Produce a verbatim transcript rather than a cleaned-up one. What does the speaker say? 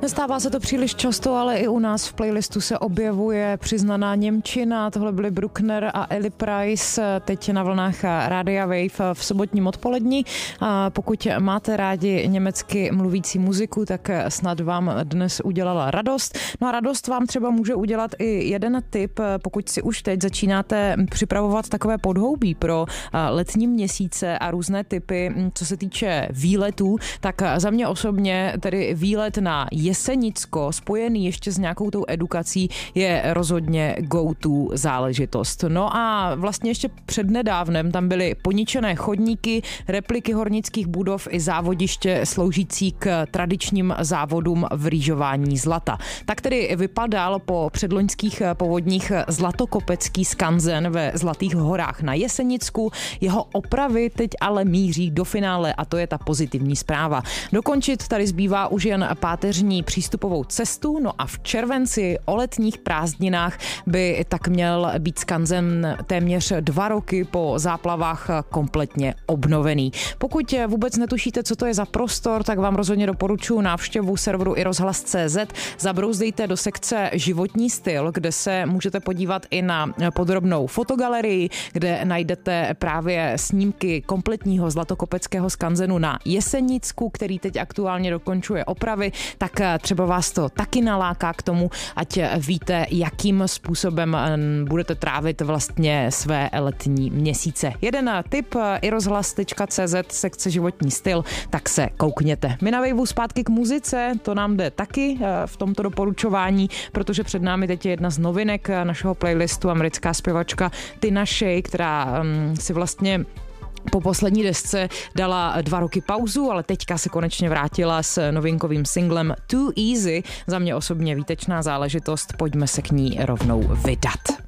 Nestává se to příliš často, ale i u nás v playlistu se objevuje přiznaná němčina. Tohle byli Bruckner a Ellie Price, teď na vlnách Rádia Wave v sobotním odpolední. A pokud máte rádi německy mluvící muziku, tak snad vám dnes udělala radost. No a radost vám třeba může udělat i jeden tip, pokud si už teď začínáte připravovat takové podhoubí pro letní měsíce a různé typy, co se týče výletů, tak za mě osobně tedy výlet na Jesenicko spojený ještě s nějakou tou edukací je rozhodně go-to záležitost. No a vlastně ještě přednedávnem tam byly poničené chodníky, repliky hornických budov i závodiště sloužící k tradičním závodům v rýžování zlata. Tak tedy vypadal po předloňských povodních zlatokopecký skanzen ve Zlatých horách na Jesenicku. Jeho opravy teď ale míří do finále a to je ta pozitivní zpráva. Dokončit tady zbývá už jen páteřní přístupovou cestu, no a v červenci o letních prázdninách by tak měl být skanzen téměř dva roky po záplavách kompletně obnovený. Pokud vůbec netušíte, co to je za prostor, tak vám rozhodně doporučuji návštěvu serveru i rozhlas tečka cé zet. Zabrouzdejte do sekce Životní styl, kde se můžete podívat i na podrobnou fotogalerii, kde najdete právě snímky kompletního zlatokopeckého skanzenu na Jesenicku, který teď aktuálně dokončuje opravy, tak třeba vás to taky naláká k tomu, ať víte, jakým způsobem budete trávit vlastně své letní měsíce. Jeden tip i rozhlas tečka cé zet, sekce Životní styl, tak se koukněte. My na Waveu zpátky k muzice, to nám jde taky v tomto doporučování, protože před námi teď je jedna z novinek našeho playlistu, americká zpěvačka Tina Shea, která um, si vlastně po poslední desce dala dva roky pauzu, ale teďka se konečně vrátila s novinkovým singlem Too Easy. Za mě osobně výtečná záležitost, pojďme se k ní rovnou vydat.